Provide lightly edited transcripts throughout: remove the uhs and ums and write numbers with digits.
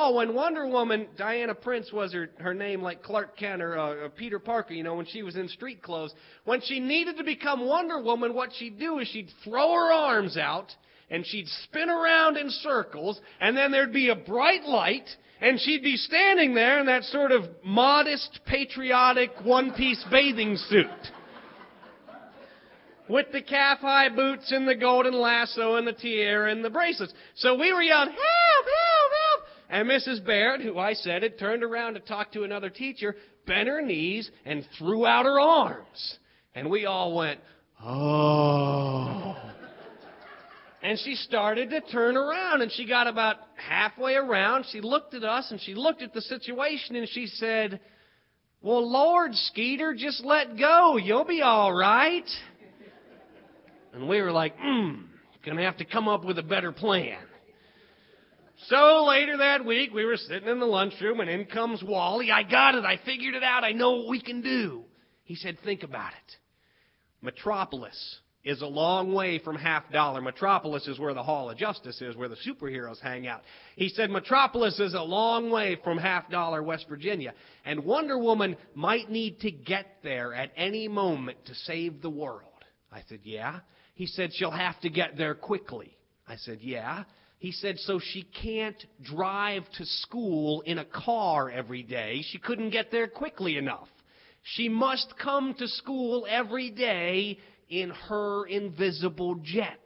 recall when Wonder Woman, Diana Prince was her name, like Clark Kent or Peter Parker, when she was in street clothes. When she needed to become Wonder Woman, what she'd do is she'd throw her arms out, and she'd spin around in circles, and then there'd be a bright light, and she'd be standing there in that sort of modest, patriotic, one-piece bathing suit, with the calf-high boots and the golden lasso and the tiara and the bracelets. So we were yelling, "Help, help, help!" And Mrs. Baird, who I said had turned around to talk to another teacher, bent her knees and threw out her arms. And we all went, "Oh." And she started to turn around, and she got about halfway around. She looked at us, and she looked at the situation, and she said, "Well, Lord, Skeeter, just let go. You'll be all right." And we were like, going to have to come up with a better plan. So later that week, we were sitting in the lunchroom, and in comes Wally. "I got it. I figured it out. I know what we can do." He said, "Think about it. Metropolis is a long way from Half Dollar. Metropolis is where the Hall of Justice is, where the superheroes hang out." He said, "Metropolis is a long way from Half Dollar, West Virginia. And Wonder Woman might need to get there at any moment to save the world." I said, "Yeah." He said, "She'll have to get there quickly." I said, "Yeah." He said, "So she can't drive to school in a car every day. She couldn't get there quickly enough. She must come to school every day in her invisible jet."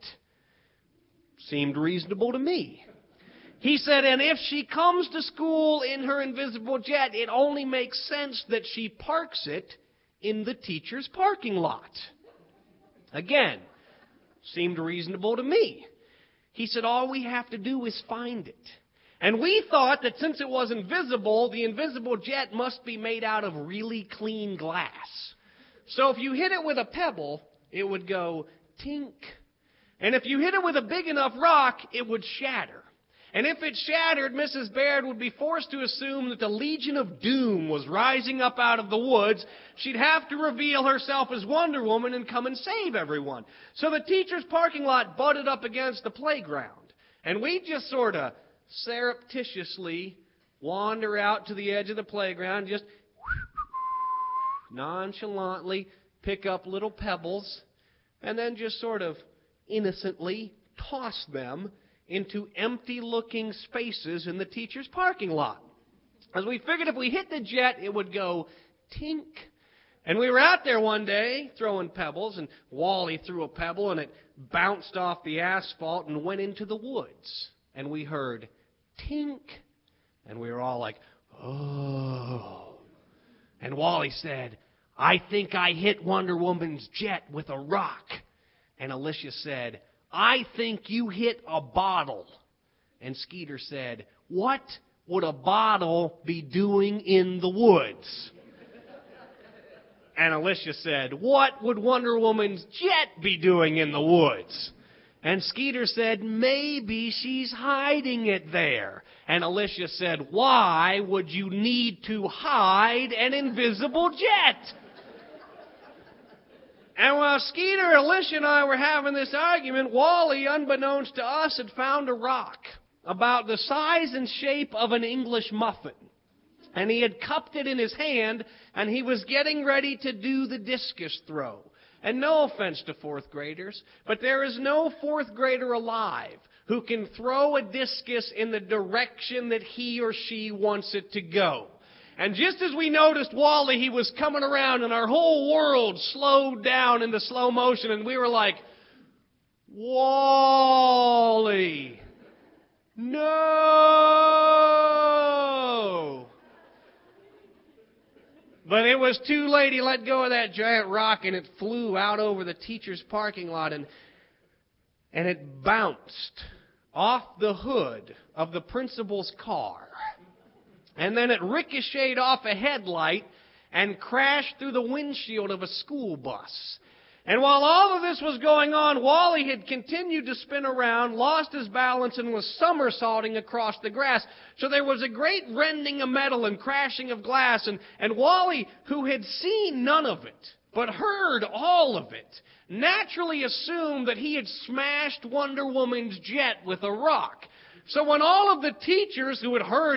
Seemed reasonable to me. He said, "And if she comes to school in her invisible jet, it only makes sense that she parks it in the teacher's parking lot." Again, seemed reasonable to me. He said, "All we have to do is find it." And we thought that since it was invisible, the invisible jet must be made out of really clean glass. So if you hit it with a pebble, it would go tink. And if you hit it with a big enough rock, it would shatter. And if it shattered, Mrs. Baird would be forced to assume that the Legion of Doom was rising up out of the woods. She'd have to reveal herself as Wonder Woman and come and save everyone. So the teacher's parking lot butted up against the playground. And we just sort of surreptitiously wander out to the edge of the playground, just nonchalantly pick up little pebbles, and then just sort of innocently toss them into empty-looking spaces in the teacher's parking lot. As we figured if we hit the jet, it would go tink. And we were out there one day throwing pebbles, and Wally threw a pebble, and it bounced off the asphalt and went into the woods. And we heard tink, and we were all like, "Oh." And Wally said, "I think I hit Wonder Woman's jet with a rock." And Alicia said, "I think you hit a bottle." And Skeeter said, "What would a bottle be doing in the woods?" And Alicia said, "What would Wonder Woman's jet be doing in the woods?" And Skeeter said, "Maybe she's hiding it there." And Alicia said, "Why would you need to hide an invisible jet?" And while Skeeter, Alicia, and I were having this argument, Wally, unbeknownst to us, had found a rock about the size and shape of an English muffin. And he had cupped it in his hand, and he was getting ready to do the discus throw. And no offense to fourth graders, but there is no fourth grader alive who can throw a discus in the direction that he or she wants it to go. And just as we noticed Wally, he was coming around, and our whole world slowed down into slow motion, and we were like, "Wally, no!" But it was too late. He let go of that giant rock, and it flew out over the teacher's parking lot, and it bounced off the hood of the principal's car. And then it ricocheted off a headlight and crashed through the windshield of a school bus. And while all of this was going on, Wally had continued to spin around, lost his balance, and was somersaulting across the grass. So there was a great rending of metal and crashing of glass. And Wally, who had seen none of it, but heard all of it, naturally assumed that he had smashed Wonder Woman's jet with a rock. So when all of the teachers who had heard